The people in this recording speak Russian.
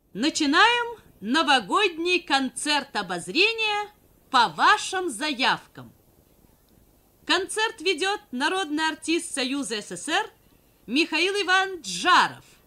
Начинаем новогодний концерт обозрения по вашим заявкам. Концерт ведет народный артист Союза СССР Михаил Иванович Жаров.